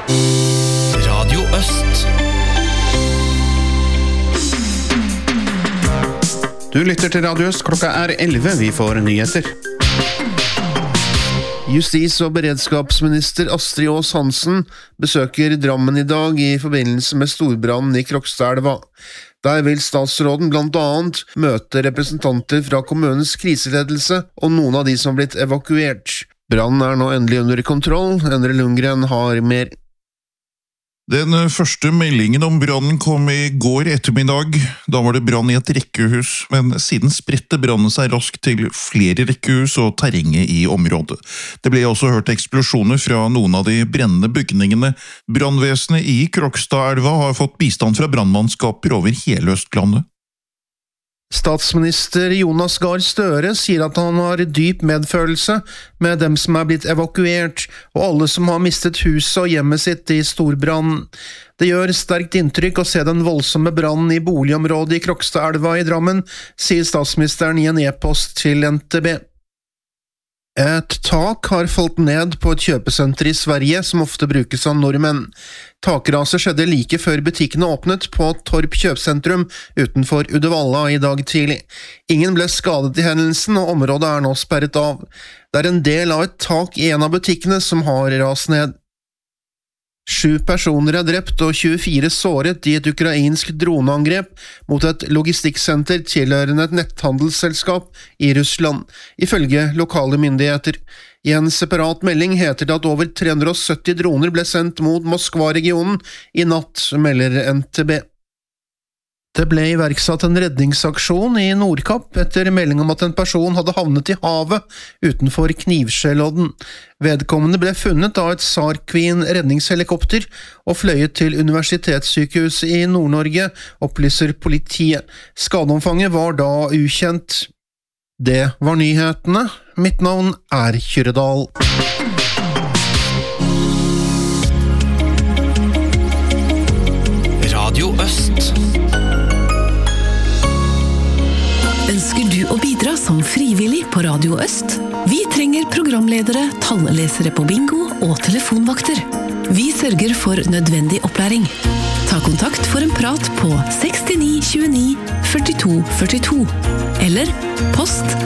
Radio Øst. Du lytter til Radio Øst, klokka 11, vi får nyheter. Justis- og beredskapsminister Astrid Aas Hansen besøker Drammen i dag i forbindelse med storbrannen i Krokstadelva. Der vil statsråden blant annet møte representanter fra kommunens kriseledelse og noen av de som har blitt evakuert. Brannen nå endelig under kontroll. Endre Lundgren har mer. Den første meldingen om brannen kom i går ettermiddag. Da var det brann i et rekkehus, men siden spredte brannen seg raskt til flere rekkehus og terrenget i området. Det ble også hørt eksplosjoner fra noen av de brennende bygningene. Brannvesenet i Krokstadelva har fått bistand fra brannmannskaper over hele Østlandet. Statsminister Jonas Gahr Støre sier at han har dyp medfølelse med dem som er blitt evakuert, og alle som har mistet huset og hjemmet sitt i storbrann. Det gjør sterkt inntrykk å se den voldsomme brannen i boligområdet i Krokstadelva i Drammen, sier statsministeren i en e-post til NTB. Et tak har falt ned på et kjøpesenter i Sverige som ofte brukes av nordmenn. Takraset skjedde like før butikkene åpnet på Torp kjøpesentrum utenfor Uddevalla i dag tidlig. Ingen ble skadet i hendelsen, og området er nå sperret av. Det er en del av et tak i en av butikkene som har rast ned. 7 personer er drept og 24 såret i et ukrainsk droneangrep mot et logistikksenter tilhørende et netthandelsselskap i Russland, ifølge lokale myndigheter. I en separat melding heter det at over 370 droner ble sendt mot Moskva-regionen i natt, melder NTB. Det ble iverksatt en redningsaksjon i Nordkapp etter melding om at en person hadde havnet i havet utenfor Knivskjellodden. Vedkommende ble funnet av et SAR Queen redningshelikopter og fløyet til Universitetssykehuset i Nord-Norge, opplyser politiet. Skadeomfanget var da ukjent. Det var nyhetene. Mitt navn er Kyrredal. Radio Øst. Ønsker du å bidra som frivillig på Radio Øst? Vi trenger programledere, tallesere på bingo og telefonvakter. Vi sørger for nødvendig opplæring. Ta kontakt for en prat på 69 29 42 42 eller post